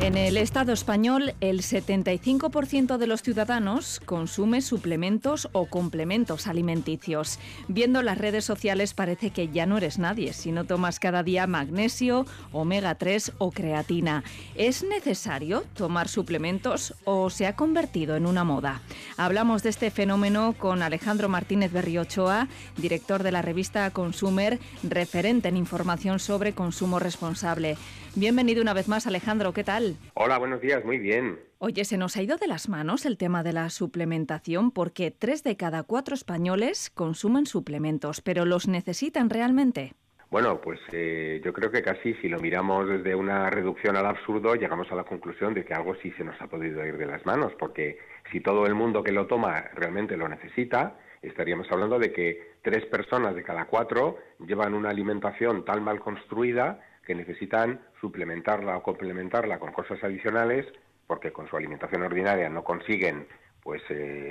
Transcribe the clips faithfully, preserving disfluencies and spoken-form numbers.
En el Estado español, el setenta y cinco por ciento de los ciudadanos consume suplementos o complementos alimenticios. Viendo las redes sociales parece que ya no eres nadie si no tomas cada día magnesio, omega tres o creatina. ¿Es necesario tomar suplementos o se ha convertido en una moda? Hablamos de este fenómeno con Alejandro Martínez Berriochoa, director de la revista Consumer, referente en información sobre consumo responsable. Bienvenido una vez más, Alejandro, ¿qué tal? Hola, buenos días, muy bien. Oye, se nos ha ido de las manos el tema de la suplementación porque tres de cada cuatro españoles consumen suplementos, pero ¿los necesitan realmente? Bueno, pues eh, yo creo que casi si lo miramos desde una reducción al absurdo, llegamos a la conclusión de que algo sí se nos ha podido ir de las manos, porque si todo el mundo que lo toma realmente lo necesita, estaríamos hablando de que tres personas de cada cuatro llevan una alimentación tan mal construida que necesitan suplementarla o complementarla con cosas adicionales, porque con su alimentación ordinaria no consiguen pues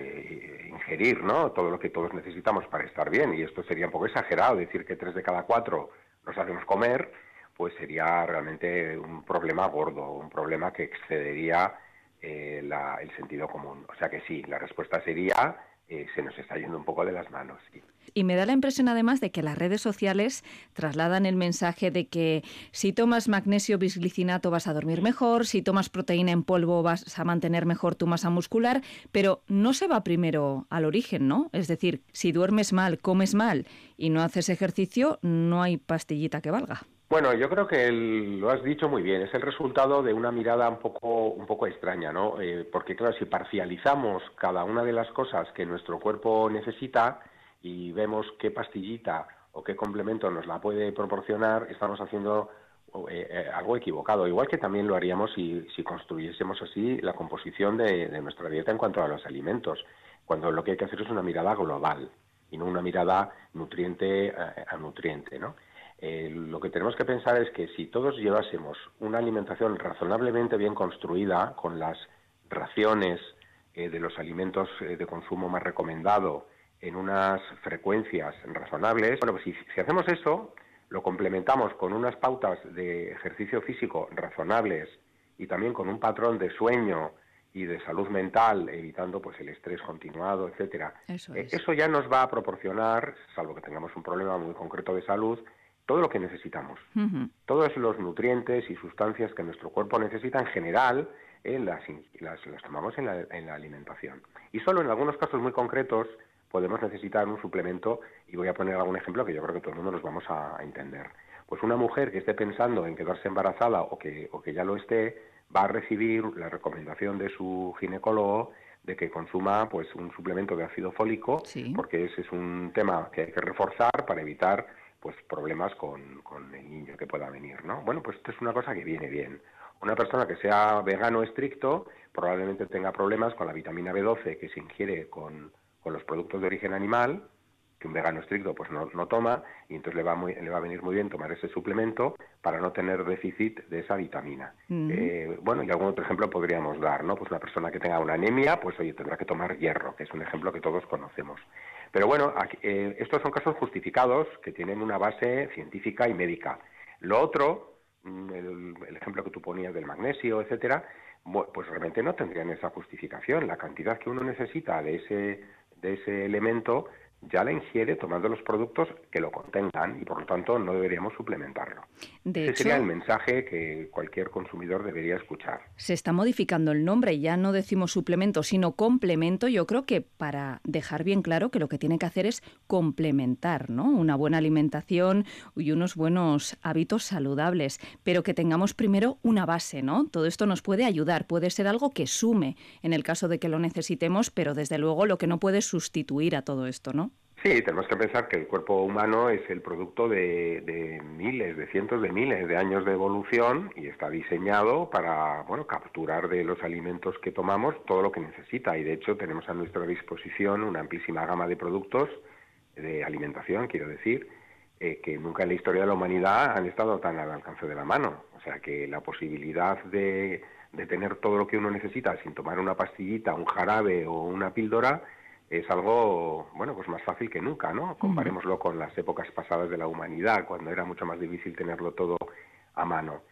eh, ingerir, ¿no?, todo lo que todos necesitamos para estar bien. Y esto sería un poco exagerado, decir que tres de cada cuatro nos hacemos comer, pues sería realmente un problema gordo, un problema que excedería eh, la, el sentido común. O sea que sí, la respuesta sería eh, se nos está yendo un poco de las manos, sí. Y me da la impresión además de que las redes sociales trasladan el mensaje de que si tomas magnesio bisglicinato vas a dormir mejor, si tomas proteína en polvo vas a mantener mejor tu masa muscular, pero no se va primero al origen, ¿no? Es decir, si duermes mal, comes mal y no haces ejercicio, no hay pastillita que valga. Bueno, yo creo que el, lo has dicho muy bien, es el resultado de una mirada un poco, un poco extraña, ¿no? Eh, porque claro, si parcializamos cada una de las cosas que nuestro cuerpo necesita y vemos qué pastillita o qué complemento nos la puede proporcionar, estamos haciendo eh, eh, algo equivocado. Igual que también lo haríamos si, si construyésemos así la composición de, de nuestra dieta en cuanto a los alimentos, cuando lo que hay que hacer es una mirada global y no una mirada nutriente a, a nutriente, ¿no? Eh, lo que tenemos que pensar es que si todos llevásemos una alimentación razonablemente bien construida, con las raciones eh, de los alimentos eh, de consumo más recomendado, en unas frecuencias razonables, bueno, pues si, si hacemos eso, lo complementamos con unas pautas de ejercicio físico razonables y también con un patrón de sueño y de salud mental, evitando pues el estrés continuado, etcétera. Eso es. Eh, eso ya nos va a proporcionar, salvo que tengamos un problema muy concreto de salud, todo lo que necesitamos. Uh-huh. Todos los nutrientes y sustancias que nuestro cuerpo necesita en general, eh, las, las, las tomamos en la, en la alimentación. Y solo en algunos casos muy concretos podemos necesitar un suplemento, y voy a poner algún ejemplo que yo creo que todo el mundo nos vamos a, a entender. Pues una mujer que esté pensando en quedarse embarazada o que, o que ya lo esté, va a recibir la recomendación de su ginecólogo de que consuma pues un suplemento de ácido fólico, sí, porque ese es un tema que hay que reforzar para evitar pues problemas con, con el niño que pueda venir, ¿no? Bueno, pues esto es una cosa que viene bien. Una persona que sea vegano estricto probablemente tenga problemas con la vitamina B doce que se ingiere con, con los productos de origen animal, que un vegano estricto pues no, no toma, y entonces le va, muy, le va a venir muy bien tomar ese suplemento para no tener déficit de esa vitamina. Mm. Eh, bueno, y algún otro ejemplo podríamos dar, ¿no? Pues una persona que tenga una anemia, pues oye, tendrá que tomar hierro, que es un ejemplo que todos conocemos. Pero bueno, aquí, eh, estos son casos justificados que tienen una base científica y médica. Lo otro, el, el ejemplo que tú ponías del magnesio, etcétera, pues realmente no tendrían esa justificación. La cantidad que uno necesita de ese, de ese elemento ya la ingiere tomando los productos que lo contengan y por lo tanto no deberíamos suplementarlo. De Ese hecho, sería el mensaje que cualquier consumidor debería escuchar. Se está modificando el nombre, ya no decimos suplemento, sino complemento. Yo creo que para dejar bien claro que lo que tiene que hacer es complementar, ¿no? Una buena alimentación y unos buenos hábitos saludables, pero que tengamos primero una base, ¿no? Todo esto nos puede ayudar, puede ser algo que sume en el caso de que lo necesitemos, pero desde luego lo que no puede sustituir a todo esto, ¿no? Sí, tenemos que pensar que el cuerpo humano es el producto de, de miles, de cientos de miles de años de evolución y está diseñado para, bueno, capturar de los alimentos que tomamos todo lo que necesita, y de hecho tenemos a nuestra disposición una amplísima gama de productos de alimentación, quiero decir, eh, que nunca en la historia de la humanidad han estado tan al alcance de la mano. O sea que la posibilidad de, de tener todo lo que uno necesita sin tomar una pastillita, un jarabe o una píldora es algo, bueno, pues más fácil que nunca, ¿no? Comparémoslo uh-huh. con las épocas pasadas de la humanidad, cuando era mucho más difícil tenerlo todo a mano.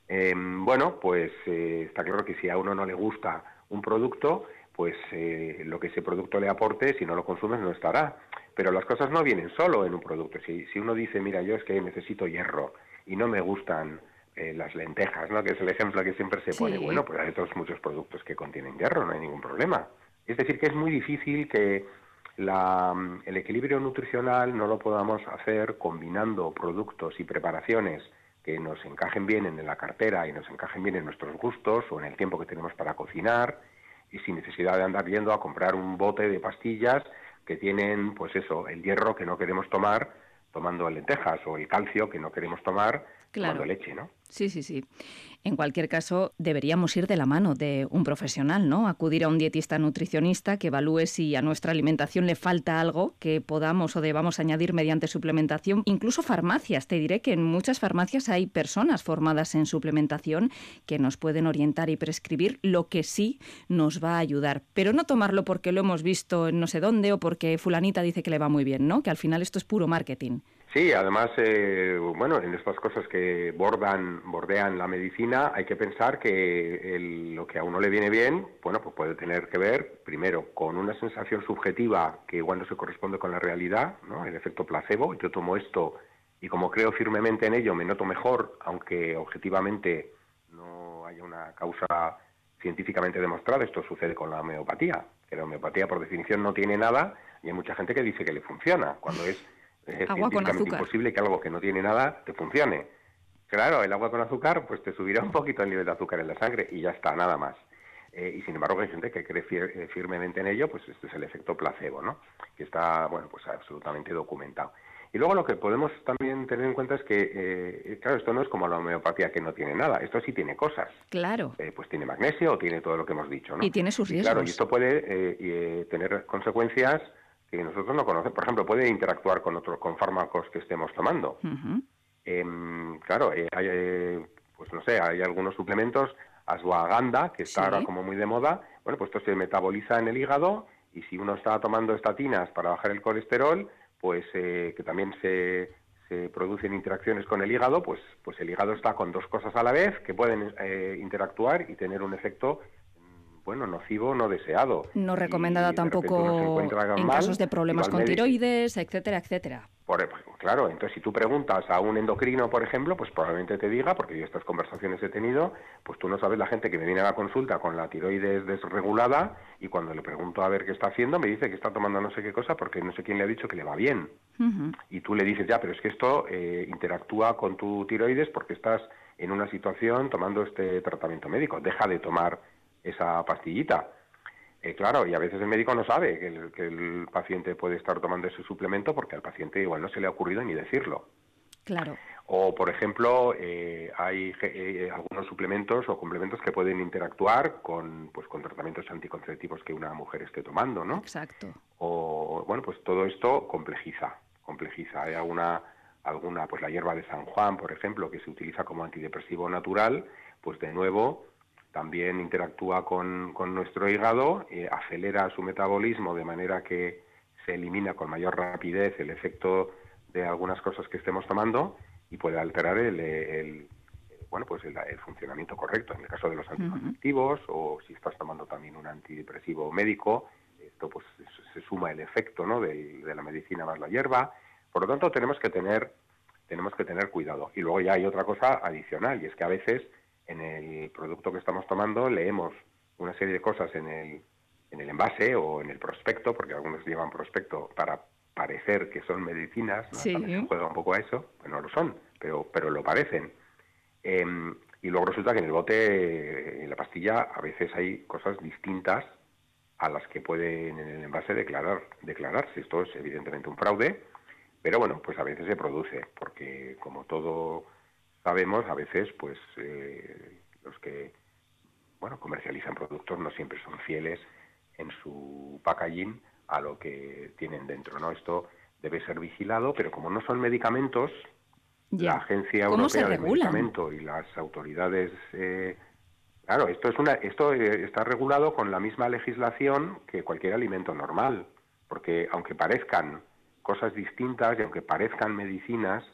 Eh, bueno, pues eh, está claro que si a uno no le gusta un producto, pues eh, lo que ese producto le aporte, si no lo consumes, no estará. Pero las cosas no vienen solo en un producto. Si, si uno dice, mira, yo es que necesito hierro y no me gustan eh, las lentejas, ¿no?, que es el ejemplo que siempre se pone, Sí. bueno, pues hay otros muchos productos que contienen hierro, no hay ningún problema. Es decir, que es muy difícil que la, el equilibrio nutricional no lo podamos hacer combinando productos y preparaciones que nos encajen bien en la cartera y nos encajen bien en nuestros gustos o en el tiempo que tenemos para cocinar, y sin necesidad de andar yendo a comprar un bote de pastillas que tienen, pues eso, el hierro que no queremos tomar tomando lentejas, o el calcio que no queremos tomar tomando Claro. leche, ¿no? Sí, sí, sí. En cualquier caso, deberíamos ir de la mano de un profesional, ¿no? Acudir a un dietista nutricionista que evalúe si a nuestra alimentación le falta algo que podamos o debamos añadir mediante suplementación. Incluso farmacias. Te diré que en muchas farmacias hay personas formadas en suplementación que nos pueden orientar y prescribir lo que sí nos va a ayudar. Pero no tomarlo porque lo hemos visto en no sé dónde o porque fulanita dice que le va muy bien, ¿no? Que al final esto es puro marketing. Sí, además, eh, bueno, en estas cosas que bordan, bordean la medicina, hay que pensar que el, lo que a uno le viene bien, bueno, pues puede tener que ver, primero, con una sensación subjetiva que igual no se corresponde con la realidad, ¿no?, el efecto placebo. Yo tomo esto y como creo firmemente en ello, me noto mejor, aunque objetivamente no haya una causa científicamente demostrada. Esto sucede con la homeopatía, que la homeopatía, por definición, no tiene nada, y hay mucha gente que dice que le funciona, cuando es es Agua con científicamente azúcar. imposible que algo que no tiene nada te funcione. Claro, el agua con azúcar pues te subirá un poquito el nivel de azúcar en la sangre y ya está, nada más. Eh, y sin embargo hay gente que cree fier, eh, firmemente en ello, pues este es el efecto placebo, ¿no?, que está, bueno, pues absolutamente documentado. Y luego lo que podemos también tener en cuenta es que, eh, claro, esto no es como la homeopatía que no tiene nada, esto sí tiene cosas. Claro. Eh, pues tiene magnesio o tiene todo lo que hemos dicho, ¿no? Y tiene sus Y claro, y riesgos. esto puede eh, eh, tener consecuencias que nosotros no conocemos. Por ejemplo, puede interactuar con otros, con fármacos que estemos tomando. Uh-huh. Eh, claro, eh, hay, eh, pues no sé, hay algunos suplementos, ashwagandha, que está ahora Sí. como muy de moda. Bueno, pues esto se metaboliza en el hígado, y si uno está tomando estatinas para bajar el colesterol, pues eh, que también se, se producen interacciones con el hígado, pues, pues el hígado está con dos cosas a la vez que pueden eh, interactuar y tener un efecto, bueno, nocivo, no deseado. No recomendada Y de repente uno se tampoco encuentra en mal casos de y va problemas al con médico. tiroides, etcétera, etcétera. Por, pues, claro, entonces si tú preguntas a un endocrino, por ejemplo, pues probablemente te diga, porque yo estas conversaciones he tenido, pues tú no sabes la gente que me viene a la consulta con la tiroides desregulada, y cuando le pregunto a ver qué está haciendo, me dice que está tomando no sé qué cosa porque no sé quién le ha dicho que le va bien. Uh-huh. Y tú le dices, ya, pero es que esto eh, interactúa con tu tiroides porque estás en una situación tomando este tratamiento médico, deja de tomar esa pastillita. Eh, claro, y a veces el médico no sabe que el, que el paciente puede estar tomando ese suplemento porque al paciente igual no se le ha ocurrido ni decirlo. Claro. O, por ejemplo, eh, hay eh, algunos suplementos o complementos que pueden interactuar con, pues, con tratamientos anticonceptivos que una mujer esté tomando, ¿no? Exacto. O, bueno, pues todo esto complejiza, complejiza. Hay alguna, alguna, pues la hierba de San Juan, por ejemplo, que se utiliza como antidepresivo natural, pues de nuevo también interactúa con, con nuestro hígado, eh, acelera su metabolismo de manera que se elimina con mayor rapidez el efecto de algunas cosas que estemos tomando, y puede alterar el, el bueno, pues el, el funcionamiento correcto. En el caso de los anticonceptivos, uh-huh, o si estás tomando también un antidepresivo médico, esto pues se suma el efecto, ¿no?, de, de la medicina más la hierba. Por lo tanto, tenemos que tener tenemos que tener cuidado. Y luego ya hay otra cosa adicional, y es que a veces en el producto que estamos tomando leemos una serie de cosas en el, en el envase o en el prospecto, porque algunos llevan prospecto para parecer que son medicinas, ¿no? Sí. También se juega un poco a eso, pues no lo son, pero, pero lo parecen. Eh, y luego resulta que en el bote, en la pastilla, a veces hay cosas distintas a las que pueden en el envase declarar, declararse. Esto es evidentemente un fraude, pero bueno, pues a veces se produce, porque como todo sabemos, a veces pues eh, los que bueno comercializan productos no siempre son fieles en su packaging a lo que tienen dentro, ¿no? Esto debe ser vigilado, pero como no son medicamentos, ya. La Agencia ¿Cómo se Europea del regulan? Medicamento y las autoridades, eh, claro, esto es una, esto eh, está regulado con la misma legislación que cualquier alimento normal, porque aunque parezcan cosas distintas y aunque parezcan medicinas,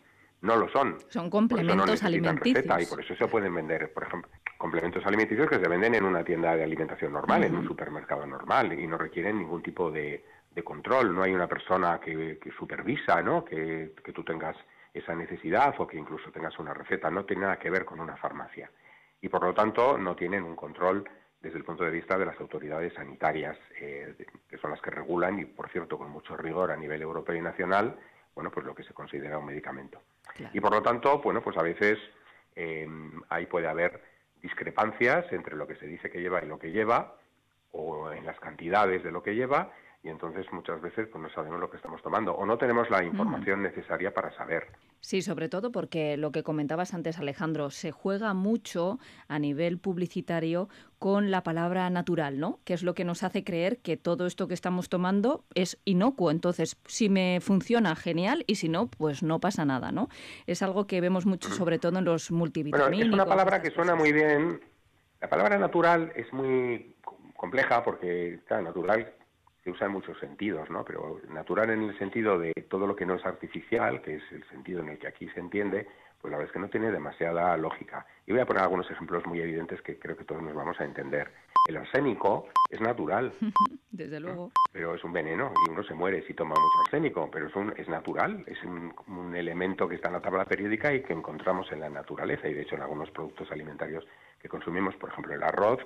no lo son. Son Por eso no complementos necesitan alimenticios. receta y por eso se pueden vender, por ejemplo, complementos alimenticios que se venden en una tienda de alimentación normal, Ujú. en un supermercado normal, y no requieren ningún tipo de, de control. No hay una persona que, que supervisa, ¿no?, que, que tú tengas esa necesidad o que incluso tengas una receta. No tiene nada que ver con una farmacia. Y por lo tanto no tienen un control desde el punto de vista de las autoridades sanitarias, eh, que son las que regulan, y por cierto con mucho rigor a nivel europeo y nacional, bueno, pues lo que se considera un medicamento. Claro. Y por lo tanto, bueno, pues a veces eh, ahí puede haber discrepancias entre lo que se dice que lleva y lo que lleva, o en las cantidades de lo que lleva, y entonces muchas veces pues no sabemos lo que estamos tomando, o no tenemos la información Ujú. necesaria para saber. Sí, sobre todo porque lo que comentabas antes, Alejandro, se juega mucho a nivel publicitario con la palabra natural, ¿no? Que es lo que nos hace creer que todo esto que estamos tomando es inocuo. Entonces, si me funciona, genial, y si no, pues no pasa nada, ¿no? Es algo que vemos mucho, sobre todo en los Bueno, es una multivitamínicos, palabra estas que suena cosas. muy bien. La palabra natural es muy com- compleja porque, claro, natural se usa en muchos sentidos, ¿no? Pero natural en el sentido de todo lo que no es artificial, que es el sentido en el que aquí se entiende, pues la verdad es que no tiene demasiada lógica. Y voy a poner algunos ejemplos muy evidentes que creo que todos nos vamos a entender. El arsénico es natural, Desde luego. pero es un veneno y uno se muere si toma mucho arsénico, pero es, un, es natural, es un, un elemento que está en la tabla periódica y que encontramos en la naturaleza, y de hecho en algunos productos alimentarios que consumimos, por ejemplo el arroz,